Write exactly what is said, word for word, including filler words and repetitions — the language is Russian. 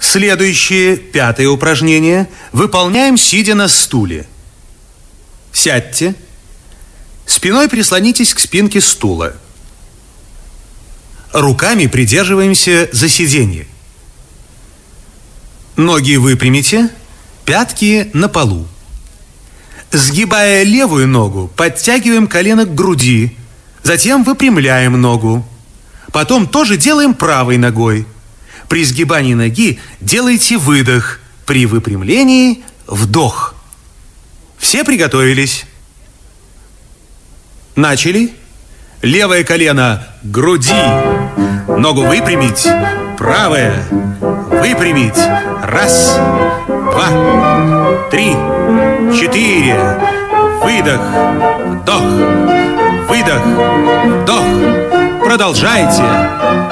Следующее, пятое упражнение, выполняем, сидя на стуле. Сядьте, спиной прислонитесь к спинке стула. Руками придерживаемся за сиденье. Ноги выпрямите, пятки на полу. Сгибая левую ногу, подтягиваем колено к груди, затем выпрямляем ногу. Потом тоже делаем правой ногой. При сгибании ноги делайте выдох, при выпрямлении вдох. Все приготовились? Начали. Левое колено к груди, ногу выпрямить, правое выпрямить. Раз, два, три, четыре. Выдох, вдох, выдох, вдох. Продолжайте.